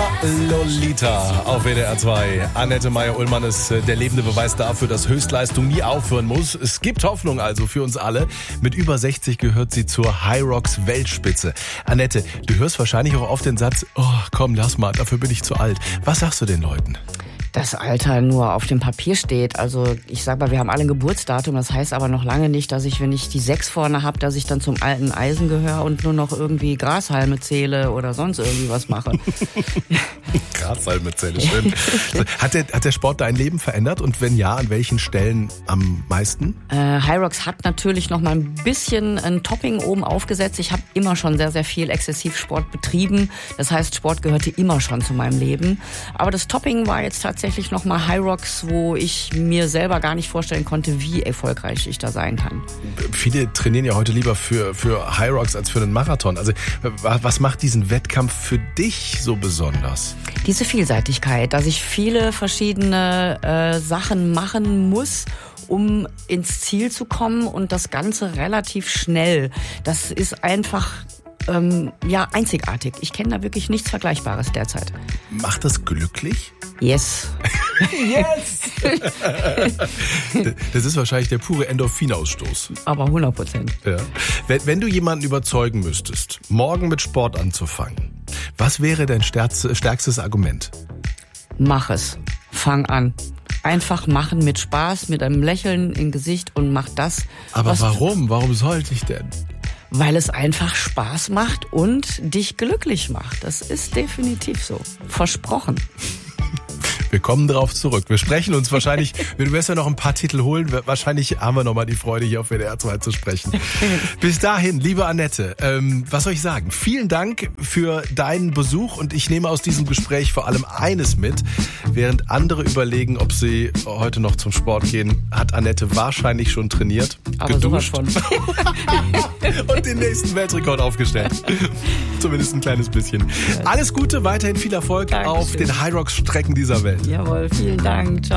Lolita auf WDR 2. Annette Meyer-Ullmann ist der lebende Beweis dafür, dass Höchstleistung nie aufhören muss. Es gibt Hoffnung also für uns alle. Mit über 60 gehört sie zur Hyrox Weltspitze. Annette, du hörst wahrscheinlich auch oft den Satz, oh komm, lass mal, dafür bin ich zu alt. Was sagst du den Leuten? Das Alter nur auf dem Papier steht. Also ich sag mal, wir haben alle ein Geburtsdatum. Das heißt aber noch lange nicht, dass ich, wenn ich die 6 vorne habe, dass ich dann zum alten Eisen gehöre und nur noch irgendwie Grashalme zähle oder sonst irgendwie was mache. Grashalme zähle, schön. Hat der Sport dein Leben verändert und wenn ja, an welchen Stellen am meisten? Hyrox hat natürlich noch mal ein bisschen ein Topping oben aufgesetzt. Ich habe immer schon sehr, sehr viel Exzessivsport betrieben. Das heißt, Sport gehörte immer schon zu meinem Leben. Aber das Topping war jetzt tatsächlich nochmal Hyrox, wo ich mir selber gar nicht vorstellen konnte, wie erfolgreich ich da sein kann. Viele trainieren ja heute lieber für Hyrox als für einen Marathon. Also was macht diesen Wettkampf für dich so besonders? Diese Vielseitigkeit, dass ich viele verschiedene Sachen machen muss, um ins Ziel zu kommen und das Ganze relativ schnell. Das ist einfach einzigartig. Ich kenne da wirklich nichts Vergleichbares derzeit. Macht das glücklich? Yes. Yes! Das ist wahrscheinlich der pure Endorphinausstoß. Aber 100%. Ja. Wenn du jemanden überzeugen müsstest, morgen mit Sport anzufangen, was wäre dein stärkstes Argument? Mach es. Fang an. Einfach machen mit Spaß, mit einem Lächeln im Gesicht und mach das. Aber warum? Warum sollte ich denn? Weil es einfach Spaß macht und dich glücklich macht. Das ist definitiv so. Versprochen. Wir kommen drauf zurück. Wir sprechen uns wahrscheinlich, du wirst ja noch ein paar Titel holen, wahrscheinlich haben wir noch mal die Freude, hier auf WDR 2 zu sprechen. Bis dahin, liebe Annette, was soll ich sagen? Vielen Dank für deinen Besuch und ich nehme aus diesem Gespräch vor allem eines mit. Während andere überlegen, ob sie heute noch zum Sport gehen, hat Annette wahrscheinlich schon trainiert, aber geduscht sowas von. und den nächsten Weltrekord aufgestellt. Zumindest ein kleines bisschen. Alles Gute, weiterhin viel Erfolg Dankeschön. auf den Hyrox-Strecken dieser Welt. Jawohl, vielen Dank. Ciao.